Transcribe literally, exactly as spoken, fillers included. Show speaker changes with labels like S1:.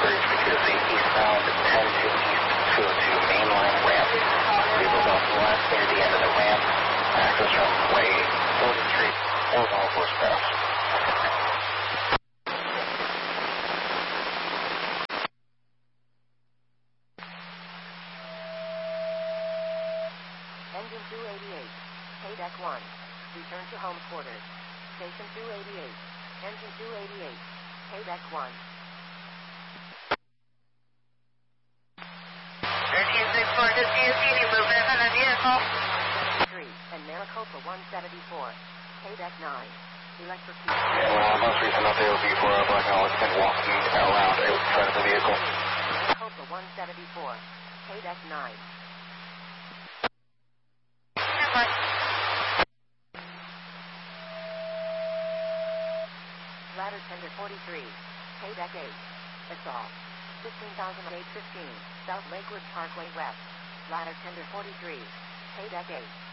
S1: bridge because the eastbound ten to east two oh two mainline ramp. Vehicles off the left near the end of the ramp. Access from way Golden Street or Northwest Pass.
S2: Engine two eighty-eight, Paydeck one, return to home quarters. Station two eighty-eight, Engine two eighty-eight, Paydeck one.
S3: thirteen six four to C S C, any movement on the vehicle?
S2: three, and Maricopa one seventy-four, Paydeck nine, electrocution.
S1: Well, most recent update will be for a black and it's been walking around outside of the vehicle.
S2: Maricopa one seventy-four, Paydeck nine. Ladder tender forty-three, Paydeck eight, assault, fifteen thousand eight fifteen, South Lakewood Parkway West, ladder tender forty-three, Paydeck eight.